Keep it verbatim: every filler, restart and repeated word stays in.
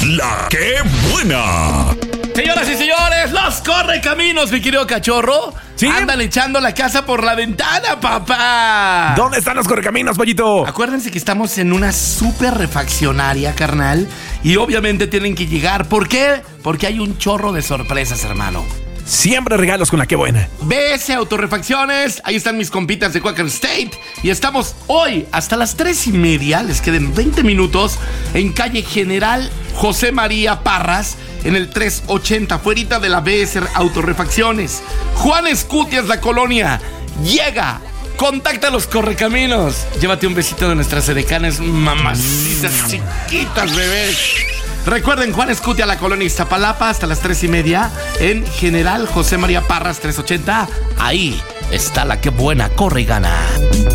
La que buena. Señoras y señores, los correcaminos, mi querido cachorro. ¿Sí? Andan echando la casa por la ventana, papá. ¿Dónde están los correcaminos, pollito? Acuérdense que estamos en una super refaccionaria, carnal. Y obviamente tienen que llegar. ¿Por qué? Porque hay un chorro de sorpresas, hermano. Siempre regalos con la que buena. B S Autorefacciones, ahí están mis compitas de Quaker State. Y estamos hoy hasta las tres y media, les queden veinte minutos, en calle General José María Parras, en el trescientos ochenta, fuerita de la B S Autorefacciones. Juan Escutias, la colonia. Llega, contacta a los correcaminos. Llévate un besito de nuestras edecanes, mamacitas chiquitas, bebés. Recuerden, Juan Escutia, la colonia Iztapalapa, hasta las tres y media, en General José María Parras trescientos ochenta. Ahí está la que buena corre y gana.